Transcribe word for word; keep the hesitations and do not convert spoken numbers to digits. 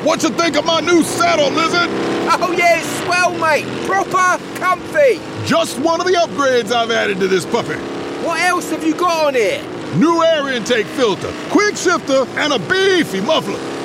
What you think of my new saddle, Lizard? Oh yeah, it's swell, mate. Proper comfy. Just one of the upgrades I've added to this puppy. What else have you got on here? New air intake filter, quick shifter, and a beefy muffler.